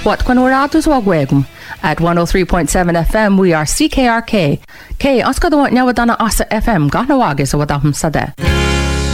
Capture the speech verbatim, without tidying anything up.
What Quanoratus Wagwegum at one oh three point seven F M. We are C K R K. K Oscar the Nyawadana Asa F M. Ganawagis Wadahum Sade.